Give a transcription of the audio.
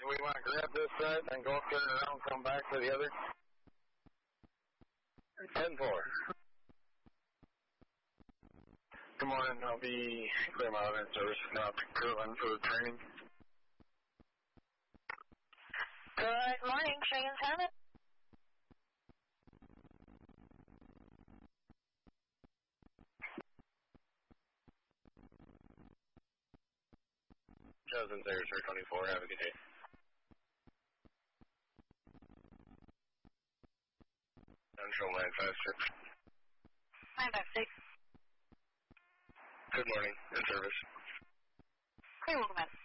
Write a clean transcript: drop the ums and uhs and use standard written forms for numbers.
Do we want to grab this side and go turn around, come back to the other? 10-4. Good morning. I'll be clear my other service now to Kirtland for the training. Good morning, Trans-Hammond. Justin Sayers for 24. Have a good day. Central 956. 956. Good morning. In service. Clear, welcome in.